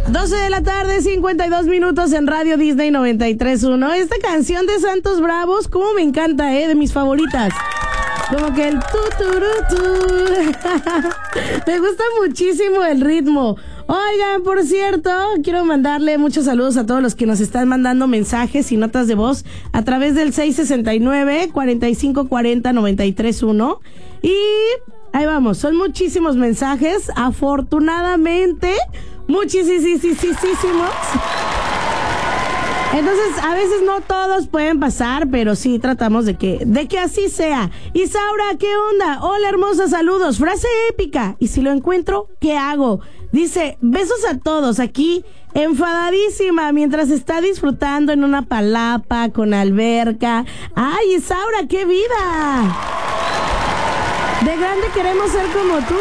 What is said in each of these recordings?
12 de la tarde, 52 minutos en Radio Disney 93.1. Esta canción de Santos Bravos, como me encanta, de mis favoritas. Como que el me gusta muchísimo el ritmo. Oigan, por cierto, quiero mandarle muchos saludos a todos los que nos están mandando mensajes y notas de voz a través del 669-4540-931. Y ahí vamos, son muchísimos mensajes, afortunadamente, muchísimos. Entonces, a veces no todos pueden pasar, pero sí tratamos de que así sea. Isaura, ¿qué onda? Hola, hermosa, saludos. Frase épica. Y si lo encuentro, ¿qué hago? Dice, besos a todos. Aquí, enfadadísima, mientras está disfrutando en una palapa con alberca. ¡Ay, Isaura, qué vida! De grande queremos ser como tú,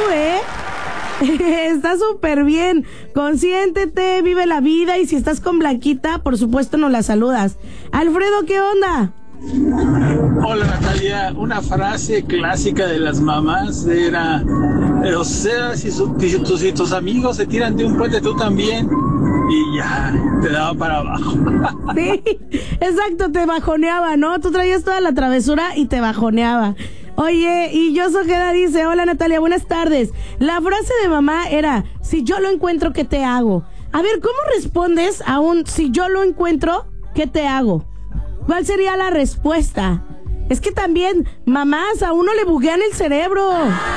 Está súper bien. Consiéntete, vive la vida. Y si estás con Blanquita, por supuesto nos la saludas. Alfredo, ¿qué onda? Hola, Natalia. Una frase clásica de las mamás era: o sea, si tus amigos se tiran de un puente, tú también. Y ya, te daba para abajo. Sí, exacto, te bajoneaba, ¿no? Tú traías toda la travesura y te bajoneaba. Oye, y Yoso Ojeda dice, hola Natalia, buenas tardes. La frase de mamá era, si yo lo encuentro, ¿qué te hago? A ver, ¿cómo respondes a un si yo lo encuentro, ¿qué te hago? ¿Cuál sería la respuesta? Es que también, mamás, a uno le buguean el cerebro.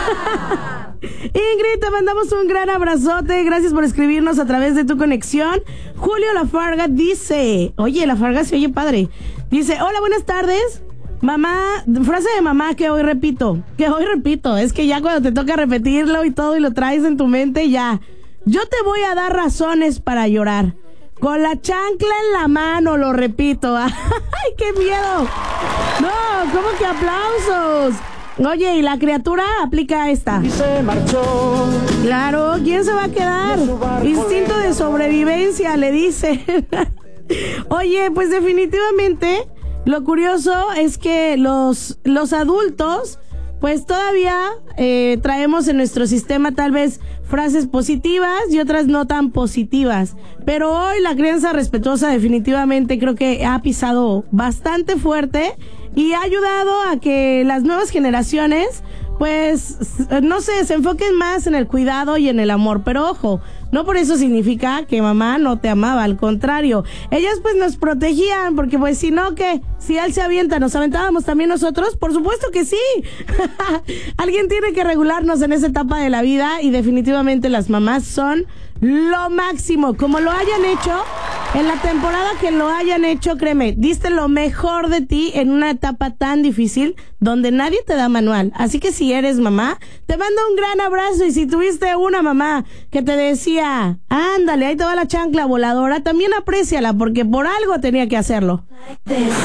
Ingrid, te mandamos un gran abrazote. Gracias por escribirnos a través de tu conexión. Julio Lafarga dice, oye, Lafarga se oye padre. Dice, hola, buenas tardes. Mamá, frase de mamá que hoy repito, es que ya cuando te toca repetirlo y todo y lo traes en tu mente, ya. Yo te voy a dar razones para llorar. Con la chancla en la mano, lo repito. ¡Ay, qué miedo! No, ¿cómo que aplausos? Oye, ¿y la criatura aplica esta? Y se marchó. Claro, ¿quién se va a quedar? Instinto de sobrevivencia, le dice. Oye, pues definitivamente... Lo curioso es que los adultos, pues todavía traemos en nuestro sistema tal vez frases positivas y otras no tan positivas. Pero hoy la crianza respetuosa definitivamente creo que ha pisado bastante fuerte y ha ayudado a que las nuevas generaciones, pues, no sé, se enfoquen más en el cuidado y en el amor. Pero ojo, no por eso significa que mamá no te amaba, al contrario. Ellas pues nos protegían, porque pues si no, ¿qué? Si él se avienta, ¿nos aventábamos también nosotros? Por supuesto que sí. Alguien tiene que regularnos en esa etapa de la vida y definitivamente las mamás son lo máximo. Como lo hayan hecho, en la temporada que lo hayan hecho, créeme, diste lo mejor de ti en una etapa tan difícil donde nadie te da manual. Así que si eres mamá, te mando un gran abrazo. Y si tuviste una mamá que te decía, ándale, ahí te va la chancla voladora, también apréciala, porque por algo tenía que hacerlo.